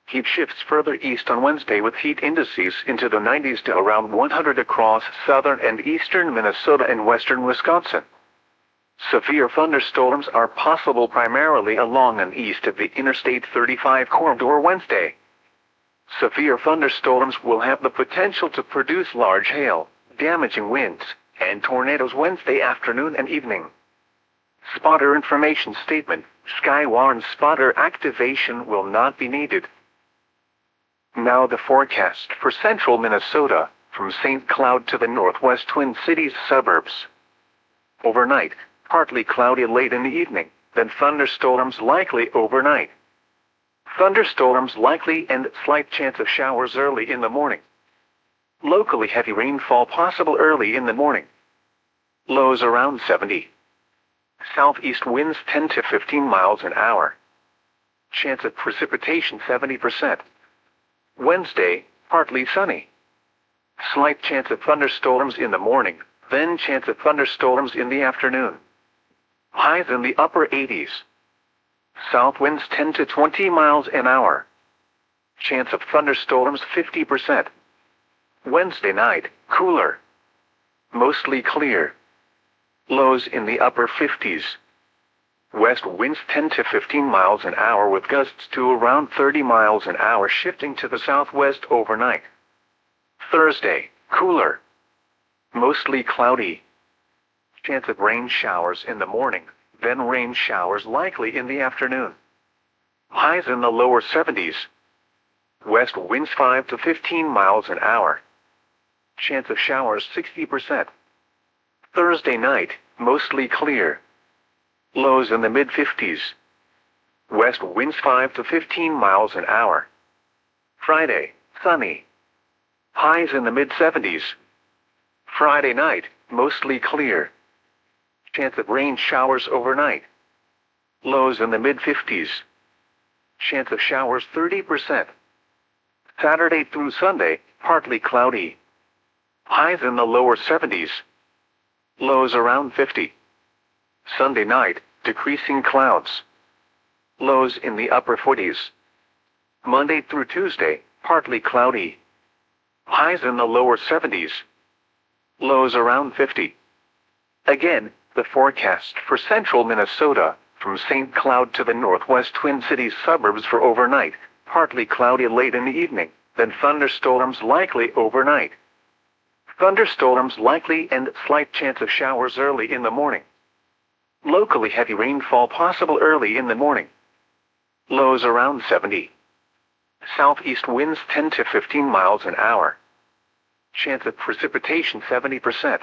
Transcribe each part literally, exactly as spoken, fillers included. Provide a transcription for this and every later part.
Heat shifts further east on Wednesday with heat indices into the nineties to around one hundred across southern and eastern Minnesota and western Wisconsin. Severe thunderstorms are possible primarily along and east of the Interstate thirty-five corridor Wednesday. Severe thunderstorms will have the potential to produce large hail, damaging winds, and tornadoes Wednesday afternoon and evening. Spotter information statement: Skywarn spotter activation will not be needed. Now the forecast for central Minnesota, from Saint Cloud to the northwest Twin Cities suburbs. Overnight, partly cloudy late in the evening, then thunderstorms likely overnight. Thunderstorms likely and slight chance of showers early in the morning. Locally heavy rainfall possible early in the morning. Lows around seventy. Southeast winds ten to fifteen miles an hour. Chance of precipitation seventy percent. Wednesday, partly sunny. Slight chance of thunderstorms in the morning, then chance of thunderstorms in the afternoon. Highs in the upper eighties. South winds ten to twenty miles an hour. Chance of thunderstorms fifty percent. Wednesday night, cooler. Mostly clear. Lows in the upper fifties. West winds ten to fifteen miles an hour with gusts to around thirty miles an hour shifting to the southwest overnight. Thursday, cooler. Mostly cloudy. Chance of rain showers in the morning, then rain showers likely in the afternoon. Highs in the lower seventies. West winds five to fifteen miles an hour. Chance of showers sixty percent. Thursday night, mostly clear. Lows in the mid fifties. West winds five to fifteen miles an hour. Friday, sunny. Highs in the mid seventies. Friday night, mostly clear. Chance of rain showers overnight. Lows in the mid fifties. Chance of showers thirty percent. Saturday through Sunday, partly cloudy. Highs in the lower seventies. Lows around fifty. Sunday night, decreasing clouds. Lows in the upper forties. Monday through Tuesday, partly cloudy. Highs in the lower seventies. Lows around fifty. Again, the forecast for central Minnesota, from Saint Cloud to the northwest Twin Cities suburbs for overnight, partly cloudy late in the evening, then thunderstorms likely overnight. Thunderstorms likely and slight chance of showers early in the morning. Locally heavy rainfall possible early in the morning. Lows around seventy. Southeast winds ten to fifteen miles an hour. Chance of precipitation seventy percent.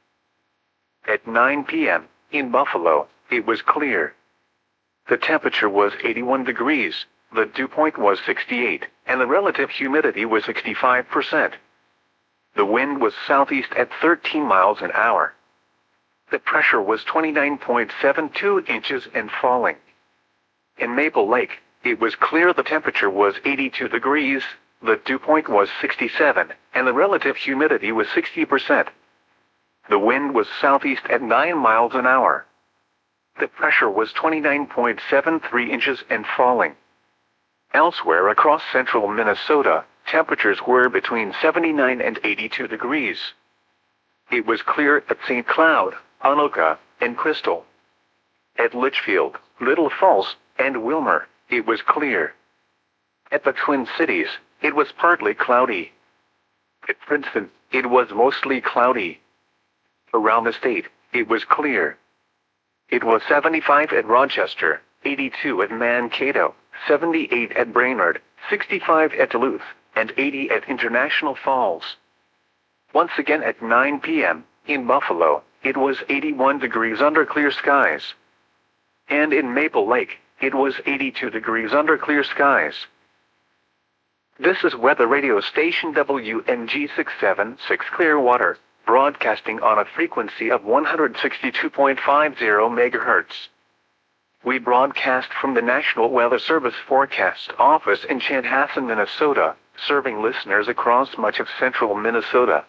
At nine p m, in Buffalo, it was clear. The temperature was eighty-one degrees, the dew point was sixty-eight, and the relative humidity was sixty-five percent. The wind was southeast at thirteen miles an hour. The pressure was twenty-nine point seven two inches and falling. In Maple Lake, it was clear the temperature was eighty-two degrees, the dew point was sixty-seven, and the relative humidity was sixty percent. The wind was southeast at nine miles an hour. The pressure was twenty-nine point seven three inches and falling. Elsewhere across central Minnesota, temperatures were between seventy-nine and eighty-two degrees. It was clear at Saint Cloud, Anoka, and Crystal. At Litchfield, Little Falls, and Wilmer, it was clear. At the Twin Cities, it was partly cloudy. At Princeton, it was mostly cloudy. Around the state, it was clear. It was seventy-five at Rochester, eighty-two at Mankato, seventy-eight at Brainerd, sixty-five at Duluth, and eighty at International Falls. Once again at nine p m, in Buffalo, it was eighty-one degrees under clear skies. And in Maple Lake, it was eighty-two degrees under clear skies. This is weather radio station W N G six seven six Clearwater, broadcasting on a frequency of one hundred sixty-two point five zero megahertz. We broadcast from the National Weather Service Forecast Office in Chanhassen, Minnesota, serving listeners across much of central Minnesota.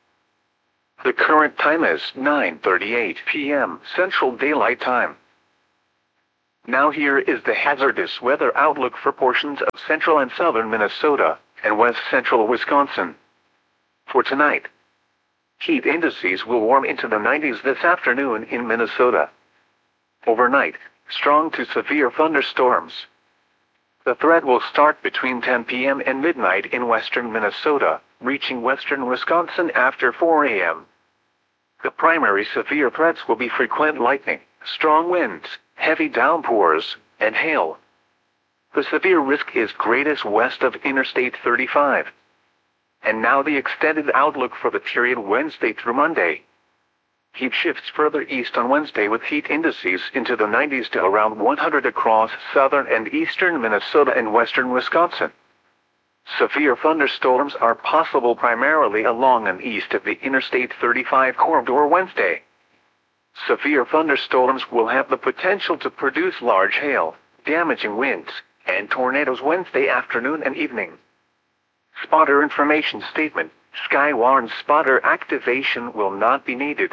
The current time is nine thirty-eight p m Central Daylight Time. Now here is the hazardous weather outlook for portions of central and southern Minnesota and west central Wisconsin. For tonight, heat indices will warm into the nineties this afternoon in Minnesota. Overnight, strong to severe thunderstorms. The threat will start between ten p m and midnight in western Minnesota, reaching western Wisconsin after four a m The primary severe threats will be frequent lightning, strong winds, heavy downpours, and hail. The severe risk is greatest west of Interstate thirty-five. And now the extended outlook for the period Wednesday through Monday. Heat shifts further east on Wednesday with heat indices into the nineties to around one hundred across southern and eastern Minnesota and western Wisconsin. Severe thunderstorms are possible primarily along and east of the Interstate thirty-five corridor Wednesday. Severe thunderstorms will have the potential to produce large hail, damaging winds, and tornadoes Wednesday afternoon and evening. Spotter information statement: Skywarn spotter activation will not be needed.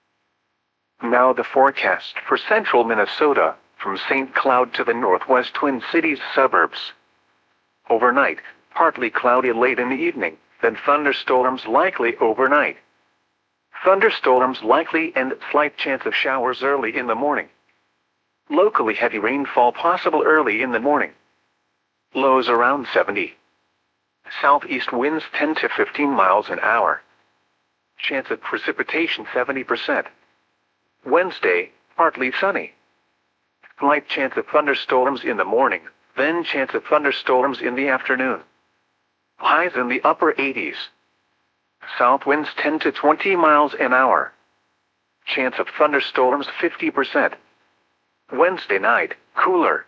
Now the forecast for central Minnesota, from Saint Cloud to the northwest Twin Cities suburbs. Overnight, partly cloudy late in the evening, then thunderstorms likely overnight. Thunderstorms likely and slight chance of showers early in the morning. Locally heavy rainfall possible early in the morning. Lows around seventy. Southeast winds ten to fifteen miles an hour. Chance of precipitation seventy percent. Wednesday, partly sunny. Slight chance of thunderstorms in the morning, then chance of thunderstorms in the afternoon. Highs in the upper eighties. South winds ten to twenty miles an hour. Chance of thunderstorms fifty percent. Wednesday night, cooler.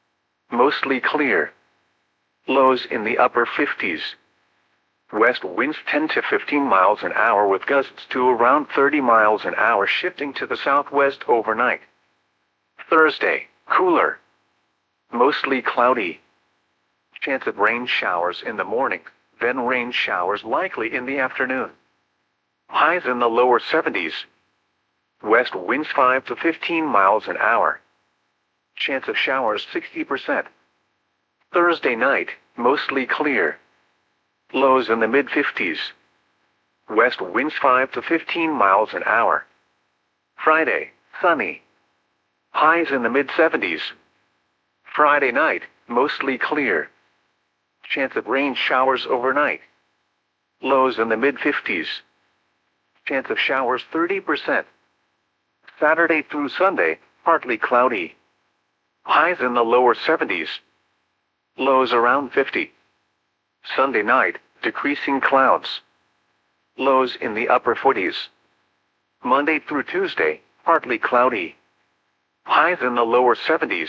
Mostly clear. Lows in the upper fifties. West winds ten to fifteen miles an hour with gusts to around thirty miles an hour shifting to the southwest overnight. Thursday, cooler. Mostly cloudy. Chance of rain showers in the morning, then rain showers likely in the afternoon. Highs in the lower seventies. West winds five to fifteen miles an hour. Chance of showers sixty percent. Thursday night, mostly clear. Lows in the mid fifties. West winds five to fifteen miles an hour. Friday, sunny. Highs in the mid seventies. Friday night, mostly clear. Chance of rain showers overnight. Lows in the mid fifties. Chance of showers thirty percent. Saturday through Sunday, partly cloudy. Highs in the lower seventies. Lows around fifty. Sunday night, decreasing clouds. Lows in the upper forties. Monday through Tuesday, partly cloudy. Highs in the lower seventies.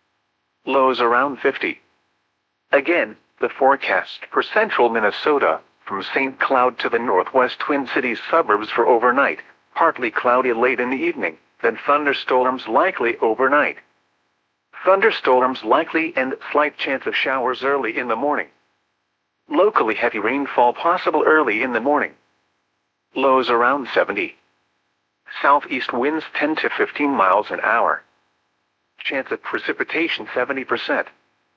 Lows around fifty. Again, the forecast for central Minnesota, from Saint Cloud to the northwest Twin Cities suburbs for overnight, partly cloudy late in the evening, then thunderstorms likely overnight. Thunderstorms likely and slight chance of showers early in the morning. Locally heavy rainfall possible early in the morning. Lows around seventy. Southeast winds ten to fifteen miles an hour. Chance of precipitation seventy percent.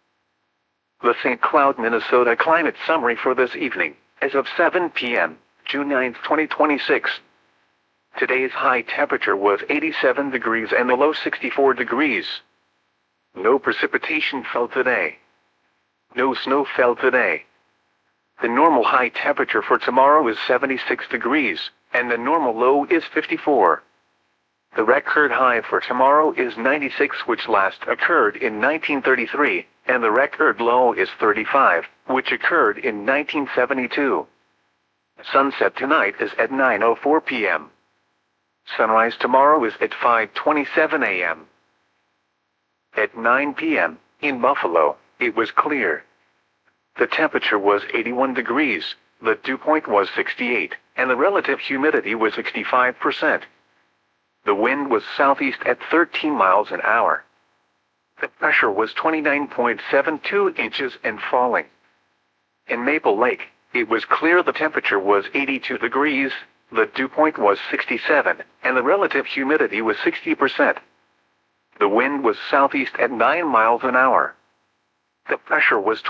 The Saint Cloud, Minnesota climate summary for this evening, as of seven p m, June ninth, twenty twenty-six. Today's high temperature was eighty-seven degrees and the low sixty-four degrees. No precipitation fell today. No snow fell today. The normal high temperature for tomorrow is seventy-six degrees, and the normal low is fifty-four. The record high for tomorrow is ninety-six, which last occurred in nineteen thirty-three, and the record low is thirty-five, which occurred in nineteen seventy-two. Sunset tonight is at nine oh four p m Sunrise tomorrow is at five twenty-seven a m At nine p m, in Buffalo, it was clear. The temperature was eighty-one degrees, the dew point was sixty-eight, and the relative humidity was sixty-five percent. The wind was southeast at thirteen miles an hour. The pressure was twenty-nine point seven two inches and falling. In Maple Lake, it was clear. The temperature was eighty-two degrees, the dew point was sixty-seven, and the relative humidity was sixty percent. The wind was southeast at nine miles an hour. The pressure was